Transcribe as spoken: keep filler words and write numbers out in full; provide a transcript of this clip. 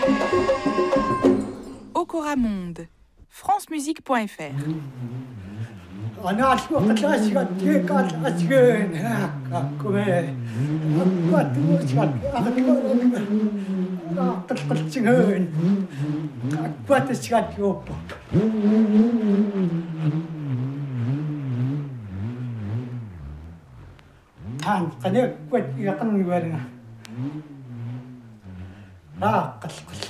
Okora Monde, francemusique point f r. أنا أشوف كلاسيك تيك أشين هكا كمان أقوى توشك أقوى أقوى تشين أقوى تشين يوب هان قديك قد يقن يورنا لا قد قد